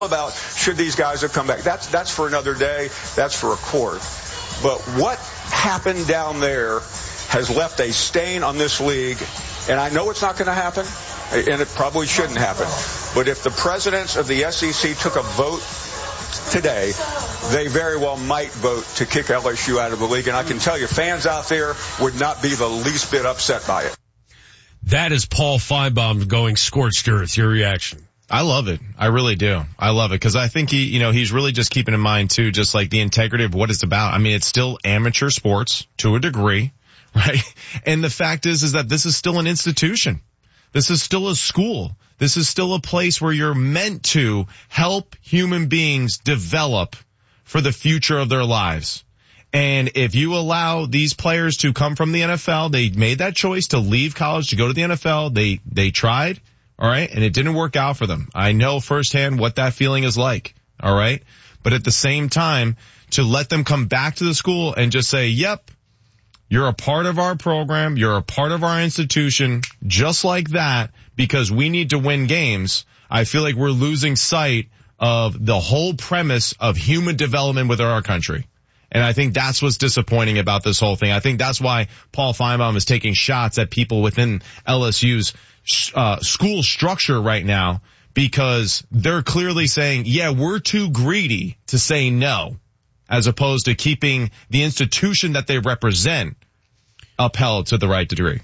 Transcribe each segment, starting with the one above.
about should these guys have come back. That's for another day. That's for a court. But what happened down there has left a stain on this league, and I know it's not going to happen, and it probably shouldn't happen. But if the presidents of the SEC took a vote today, they very well might vote to kick LSU out of the league, and I can tell you fans out there would not be the least bit upset by it. That is Paul Finebaum going scorched earth. Your reaction? I love it. I really do. I love it because I think he's really just keeping in mind too, just like the integrity of what it's about. I mean, it's still amateur sports to a degree, right? And the fact is that this is still an institution. This is still a school. This is still a place where you're meant to help human beings develop for the future of their lives. And if you allow these players to come from the NFL, they made that choice to leave college to go to the NFL. They tried. All right. And it didn't work out for them. I know firsthand what that feeling is like. All right. But at the same time, to let them come back to the school and just say, yep, you're a part of our program. You're a part of our institution, just like that, because we need to win games. I feel like we're losing sight of the whole premise of human development within our country. And I think that's what's disappointing about this whole thing. I think that's why Paul Finebaum is taking shots at people within LSU's school structure right now, because they're clearly saying, yeah, we're too greedy to say no, as opposed to keeping the institution that they represent upheld to the right degree.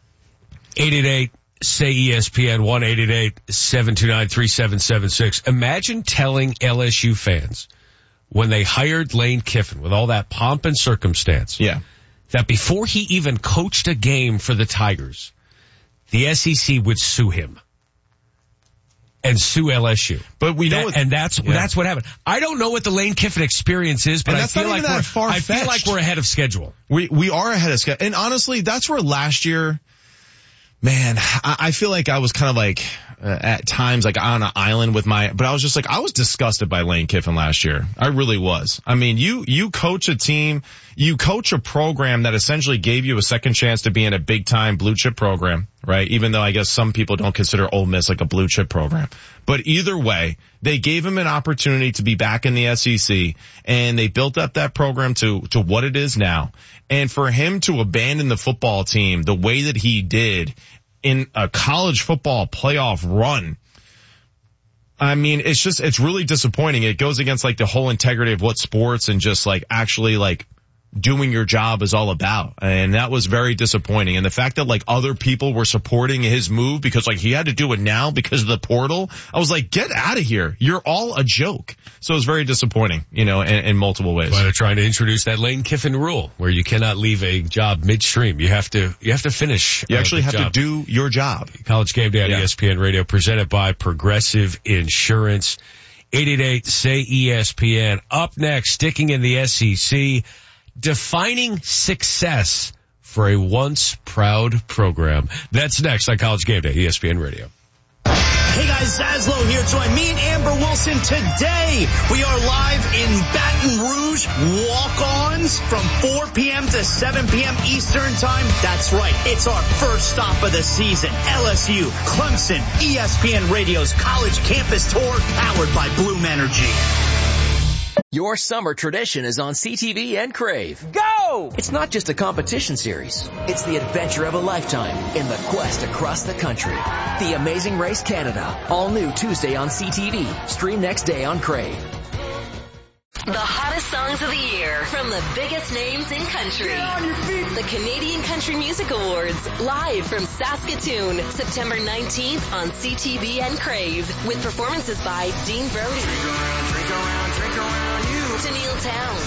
888-SAY-ESPN, 1-888-729-3776. Imagine telling LSU fans when they hired Lane Kiffin with all that pomp and circumstance, that before he even coached a game for the Tigers, the SEC would sue him and sue LSU. But we know, that's what happened. I don't know what the Lane Kiffin experience is, but I feel like we're ahead of schedule. We are ahead of schedule. And honestly, that's where last year, man, I feel like I was kind of like, at times like on an island but I was just like, I was disgusted by Lane Kiffin last year. I really was. I mean, you coach a team, you coach a program that essentially gave you a second chance to be in a big time blue chip program, right? Even though I guess some people don't consider Ole Miss like a blue chip program. But either way, they gave him an opportunity to be back in the SEC, and they built up that program to what it is now. And for him to abandon the football team the way that he did in a college football playoff run, I mean, it's really disappointing. It goes against like the whole integrity of what sports and just like actually like doing your job is all about. And that was very disappointing. And the fact that like other people were supporting his move because like he had to do it now because of the portal, I was like, get out of here. You're all a joke. So it was very disappointing, in multiple ways. Well, they're trying to introduce that Lane Kiffin rule where you cannot leave a job midstream. You have to finish. You actually have to do your job. College Game Day on ESPN Radio, presented by Progressive Insurance. 888-SAY-ESPN. Up next, sticking in the SEC, defining success for a once proud program. That's next on College Game Day, ESPN Radio. Hey guys, Zaslow here. Join me and Amber Wilson today. We are live in Baton Rouge, walk-ons from 4 p.m. to 7 p.m. Eastern time. That's right. It's our first stop of the season. LSU, Clemson, ESPN Radio's college campus tour powered by Bloom Energy. Your summer tradition is on CTV and Crave. Go! It's not just a competition series. It's the adventure of a lifetime in the quest across the country. The Amazing Race Canada. All new Tuesday on CTV. Stream next day on Crave. The hottest songs of the year from the biggest names in country. Get on your feet. The Canadian Country Music Awards, live from Saskatoon, September 19th on CTV and Crave, with performances by Dean Brody, drink around you, Tennille Townes,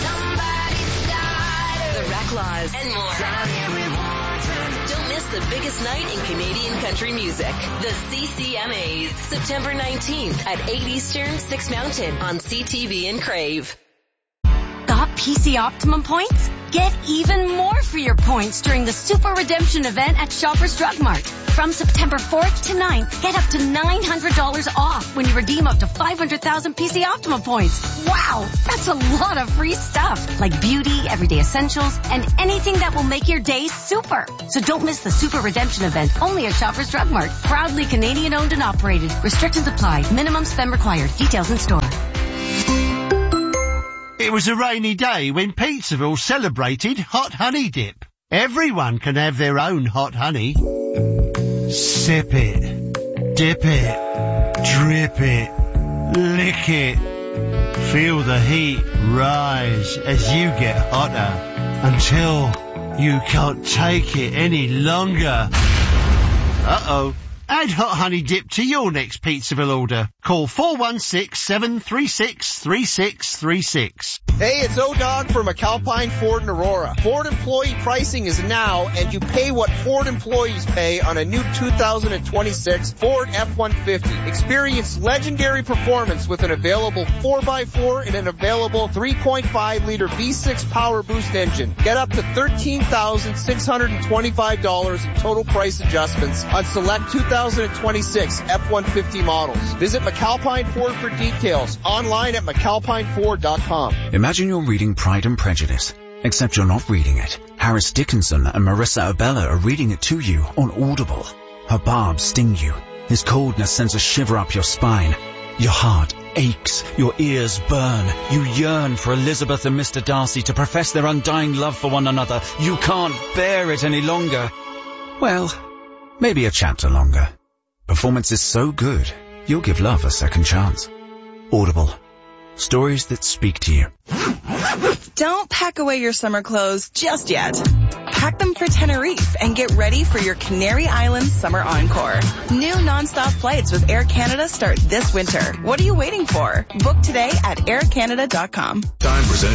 The Reclaws, and more. Don't miss the biggest night in Canadian country music. The CCMAs, September 19th at 8 Eastern, 6 Mountain on CTV and Crave. Got PC Optimum points? Get even more for your points during the Super Redemption event at Shoppers Drug Mart. From September 4th to 9th, get up to $900 off when you redeem up to 500,000 PC Optima points. Wow, that's a lot of free stuff, like beauty, everyday essentials, and anything that will make your day super. So don't miss the Super Redemption event, only at Shoppers Drug Mart. Proudly Canadian owned and operated. Restrictions apply. Minimum spend required. Details in store. It was a rainy day when Pizzaville celebrated Hot Honey Dip. Everyone can have their own hot honey. Sip it, dip it, drip it, lick it. Feel the heat rise as you get hotter until you can't take it any longer. Uh-oh. Add Hot Honey Dip to your next Pizzaville order. Call 416-736-3636. Hey, it's O-Dog from McAlpine Ford in Aurora. Ford employee pricing is now, and you pay what Ford employees pay on a new 2026 Ford F-150. Experience legendary performance with an available 4x4 and an available 3.5-liter V6 Power Boost engine. Get up to $13,625 in total price adjustments on select 2026 F-150 models. Visit McAlpine Ford for details. Online at McAlpineFord.com. Imagine you're reading Pride and Prejudice, except you're not reading it. Harris Dickinson and Marissa Abella are reading it to you on Audible. Her barbs sting you. His coldness sends a shiver up your spine. Your heart aches. Your ears burn. You yearn for Elizabeth and Mr. Darcy to profess their undying love for one another. You can't bear it any longer. Well, maybe a chapter longer. Performance is so good, you'll give love a second chance. Audible. Stories that speak to you. Don't pack away your summer clothes just yet. Pack them for Tenerife and get ready for your Canary Islands Summer Encore. New nonstop flights with Air Canada start this winter. What are you waiting for? Book today at aircanada.com. Time presents